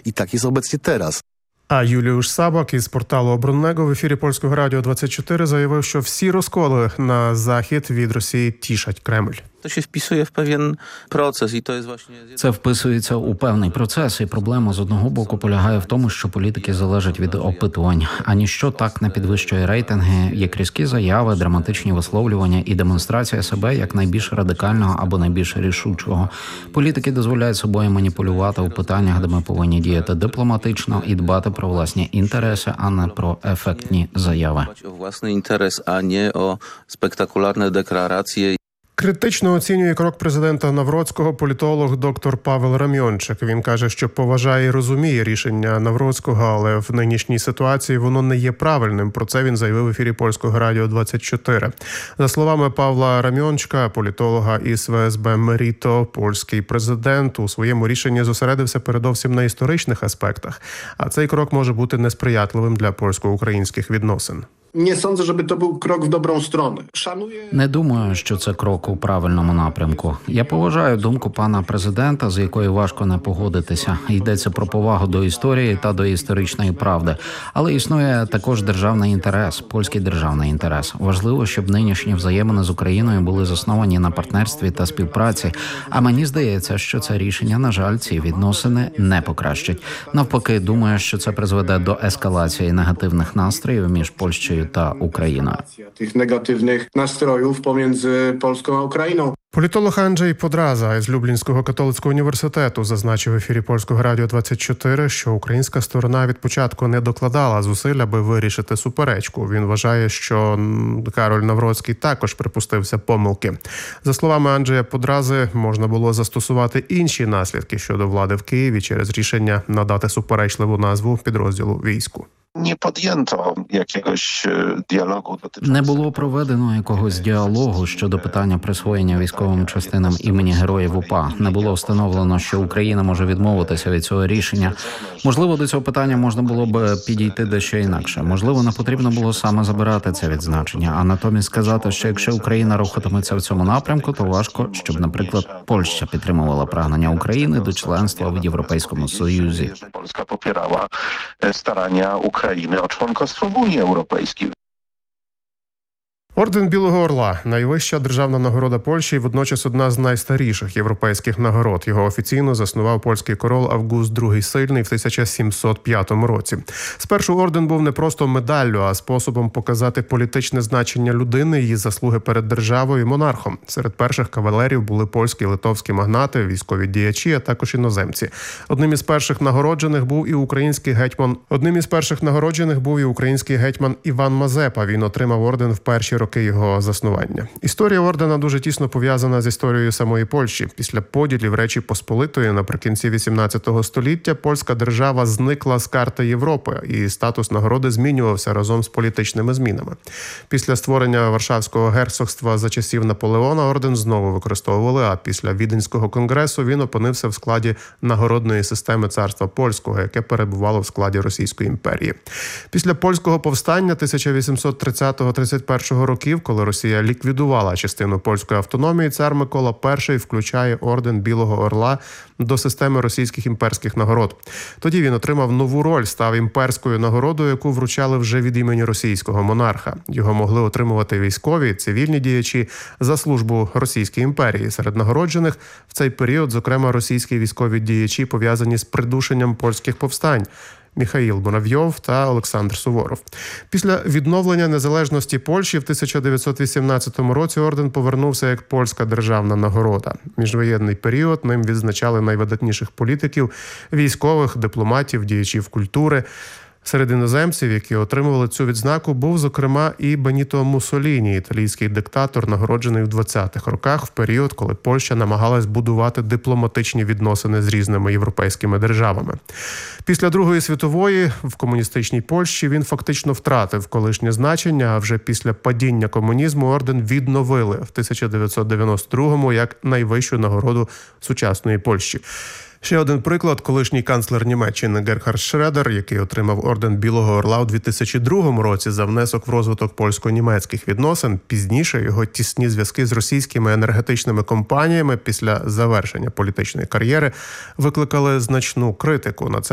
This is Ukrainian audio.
I tak jest obecnie teraz. А Юліуш Сабак із порталу «Оборонного» в ефірі Польського радіо 24 заявив, що всі розколи на захід від Росії тішать Кремль. Це вписується у певний процес, і проблема з одного боку полягає в тому, що політики залежать від опитувань. А ніщо так не підвищує рейтинги, як різкі заяви, драматичні висловлювання і демонстрація себе як найбільш радикального або найбільш рішучого. Політики дозволяють собою маніпулювати у питаннях, де ми повинні діяти дипломатично і дбати про власні інтереси, а не про ефектні заяви. Власний інтерес, а не о спектакулярні декларації. Критично оцінює крок президента Навроцького політолог доктор Павел Рамйончик. Він каже, що поважає і розуміє рішення Навроцького, але в нинішній ситуації воно не є правильним. Про це він заявив в ефірі Польського радіо 24. За словами Павла Рамйончика, політолога із ВСБ Меріто, польський президент у своєму рішенні зосередився передовсім на історичних аспектах. А цей крок може бути несприятливим для польсько-українських відносин. Не sądzę, żeby to był krok w dobrą stronę. Не думаю, що це крок у правильному напрямку. Я поважаю думку пана президента, з якою важко не погодитися. Йдеться про повагу до історії та до історичної правди. Але існує також державний інтерес, польський державний інтерес. Важливо, щоб нинішні взаємини з Україною були засновані на партнерстві та співпраці. А мені здається, що це рішення, на жаль, ці відносини не покращить. Навпаки, думаю, що це призведе до ескалації негативних настроїв між Польщею та Україною. Tych negatywnych nastrojów pomiędzy Polską a Ukrainą. Політолог Анджей Подраза із Люблінського католицького університету зазначив в ефірі Польського радіо 24, що українська сторона від початку не докладала зусиль, аби вирішити суперечку. Він вважає, що Кароль Навроцький також припустився помилки. За словами Анджея Подрази, можна було застосувати інші наслідки щодо влади в Києві через рішення надати суперечливу назву підрозділу війську. Не podjęto jakiegoś dialogu dotyczącego... Не було проведено якогось діалогу щодо питання присвоєння військовим частинам імені Героїв УПА. Не було встановлено, що Україна може відмовитися від цього рішення. Можливо, до цього питання можна було б підійти дещо інакше. Можливо, не потрібно було саме забирати це відзначення, а натомість сказати, що якщо Україна рухатиметься в цьому напрямку, то важко, щоб, наприклад, Польща підтримувала прагнення України до членства в Європейському Союзі. Polska popierała starania Ukrainy o członkostwo w Unii Europejskiej. Орден Білого Орла – найвища державна нагорода Польщі і водночас одна з найстаріших європейських нагород. Його офіційно заснував польський король Август II Сильний в 1705 році. Спершу орден був не просто медаллю, а способом показати політичне значення людини, її заслуги перед державою і монархом. Серед перших кавалерів були польські і литовські магнати, військові діячі, а також іноземці. Одним із перших нагороджених був і український гетьман Іван Мазепа. Він отримав орден в перші роки його заснування. Історія ордена дуже тісно пов'язана з історією самої Польщі. Після поділів Речі Посполитої наприкінці 18 століття польська держава зникла з карти Європи, і статус нагороди змінювався разом з політичними змінами. Після створення Варшавського герцогства за часів Наполеона орден знову використовували, а після Віденського конгресу він опинився в складі нагородної системи царства польського, яке перебувало в складі Російської імперії. Після польського повстання 1830-31 років, коли Росія ліквідувала частину польської автономії, цар Микола І включає орден Білого Орла до системи російських імперських нагород. Тоді він отримав нову роль, став імперською нагородою, яку вручали вже від імені російського монарха. Його могли отримувати військові, цивільні діячі за службу Російській імперії. Серед нагороджених в цей період, зокрема, російські військові діячі, пов'язані з придушенням польських повстань. Міхаїл Муравйов та Олександр Суворов. Після відновлення незалежності Польщі в 1918 році орден повернувся як польська державна нагорода. Міжвоєнний період ним відзначали найвидатніших політиків, військових, дипломатів, діячів культури. Серед іноземців, які отримували цю відзнаку, був, зокрема, і Беніто Муссоліні, італійський диктатор, нагороджений в 20-х роках, в період, коли Польща намагалась будувати дипломатичні відносини з різними європейськими державами. Після Другої світової в комуністичній Польщі він фактично втратив колишнє значення, а вже після падіння комунізму орден відновили в 1992-му як найвищу нагороду сучасної Польщі. Ще один приклад – колишній канцлер Німеччини Герхард Шредер, який отримав орден Білого Орла у 2002 році за внесок в розвиток польсько-німецьких відносин. Пізніше його тісні зв'язки з російськими енергетичними компаніями після завершення політичної кар'єри викликали значну критику. На це